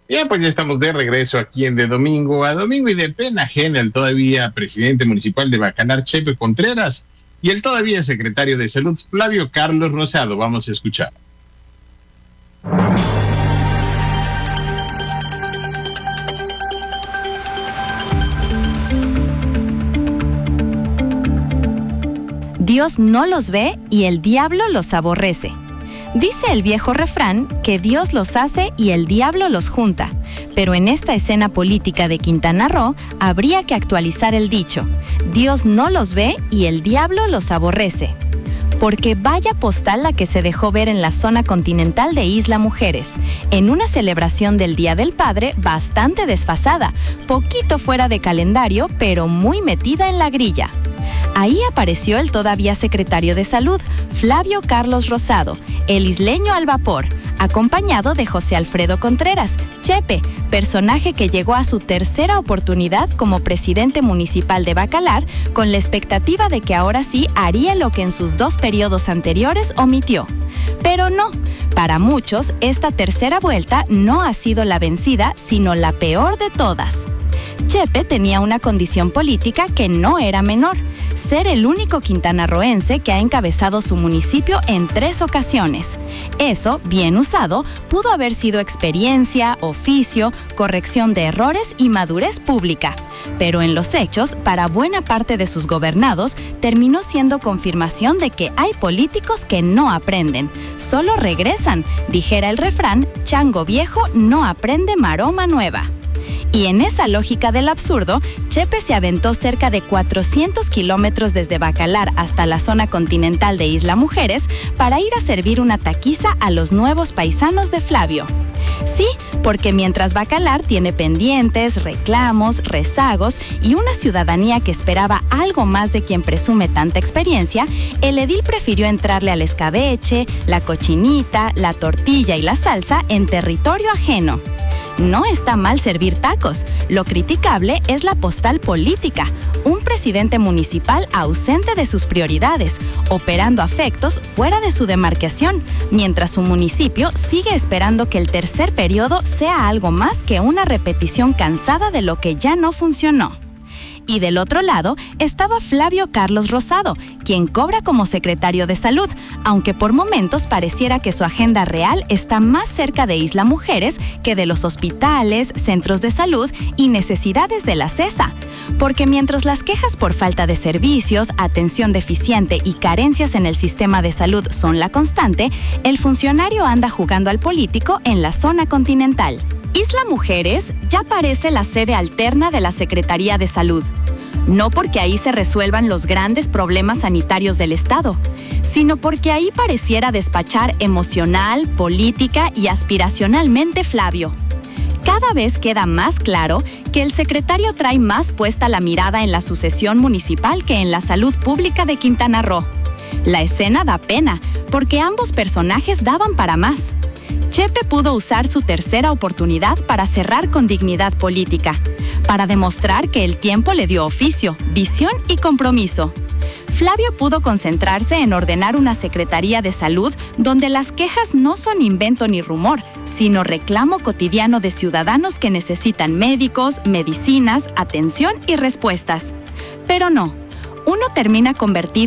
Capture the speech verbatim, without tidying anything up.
Ya, pues ya estamos de regreso aquí en De Domingo a Domingo y de pena ajena el todavía presidente municipal de Bacalar, Chepe Contreras, y el todavía secretario de Salud, Flavio Carlos Rosado. Vamos a escuchar. Dios no los ve y el diablo los aborrece. Dice el viejo refrán que Dios los hace y el diablo los junta, pero en esta escena política de Quintana Roo habría que actualizar el dicho: Dios no los ve y el diablo los aborrece. Porque vaya postal la que se dejó ver en la zona continental de Isla Mujeres, en una celebración del Día del Padre bastante desfasada, poquito fuera de calendario, pero muy metida en la grilla. Ahí apareció el todavía secretario de Salud, Flavio Carlos Rosado, el isleño al vapor, acompañado de José Alfredo Contreras, Chepe, personaje que llegó a su tercera oportunidad como presidente municipal de Bacalar, con la expectativa de que ahora sí haría lo que en sus dos periodos anteriores omitió. Pero no, para muchos, esta tercera vuelta no ha sido la vencida, sino la peor de todas. Chepe tenía una condición política que no era menor: ser el único quintanarroense que ha encabezado su municipio en tres ocasiones. Eso, bien usado, pudo haber sido experiencia, oficio, corrección de errores y madurez pública. Pero en los hechos, para buena parte de sus gobernados, terminó siendo confirmación de que hay políticos que no aprenden, solo regresan. Dijera el refrán: chango viejo no aprende maroma nueva. Y en esa lógica del absurdo, Chepe se aventó cerca de cuatrocientos kilómetros desde Bacalar hasta la zona continental de Isla Mujeres para ir a servir una taquiza a los nuevos paisanos de Flavio. Sí, porque mientras Bacalar tiene pendientes, reclamos, rezagos y una ciudadanía que esperaba algo más de quien presume tanta experiencia, el edil prefirió entrarle al escabeche, la cochinita, la tortilla y la salsa en territorio ajeno. No está mal servir tacos, lo criticable es la postal política, un presidente municipal ausente de sus prioridades, operando afectos fuera de su demarcación, mientras su municipio sigue esperando que el tercer periodo sea algo más que una repetición cansada de lo que ya no funcionó. Y del otro lado estaba Flavio Carlos Rosado, quien cobra como secretario de Salud, aunque por momentos pareciera que su agenda real está más cerca de Isla Mujeres que de los hospitales, centros de salud y necesidades de la CESA. Porque mientras las quejas por falta de servicios, atención deficiente y carencias en el sistema de salud son la constante, el funcionario anda jugando al político en la zona continental. Isla Mujeres ya parece la sede alterna de la Secretaría de Salud. No porque ahí se resuelvan los grandes problemas sanitarios del Estado, sino porque ahí pareciera despachar emocional, política y aspiracionalmente Flavio. Cada vez queda más claro que el secretario trae más puesta la mirada en la sucesión municipal que en la salud pública de Quintana Roo. La escena da pena, porque ambos personajes daban para más. Chepe pudo usar su tercera oportunidad para cerrar con dignidad política, para demostrar que el tiempo le dio oficio, visión y compromiso. Flavio pudo concentrarse en ordenar una Secretaría de Salud donde las quejas no son invento ni rumor, sino reclamo cotidiano de ciudadanos que necesitan médicos, medicinas, atención y respuestas. Pero no, uno termina convertido